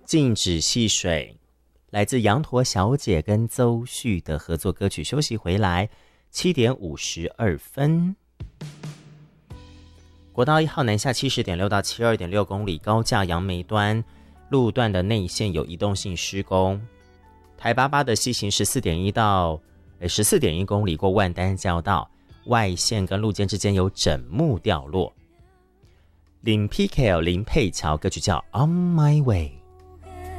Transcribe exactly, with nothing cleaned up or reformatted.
禁止戏水，来自羊驼小姐跟邹旭的合作歌曲。休息回来，七点五十二分。国道一号南下七十点六到七十二点六公里，高架杨梅端路段的内线有移动性施工。台八八的西行十四点一到十四点一公里，过万丹交道，外线跟路肩之间有枕木掉落。林 P K L 林佩乔歌曲叫 On My Way。